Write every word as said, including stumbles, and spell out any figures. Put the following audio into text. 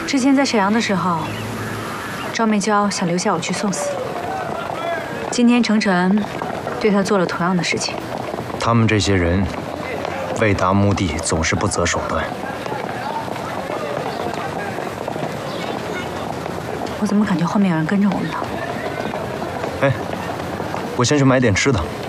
之前在沈阳的时候，赵美娇想留下我去送死。今天程晨对她做了同样的事情。 他们这些人为达目的总是不择手段。 我怎么感觉后面有人跟着我们呢？ 哎，我先去买点吃的。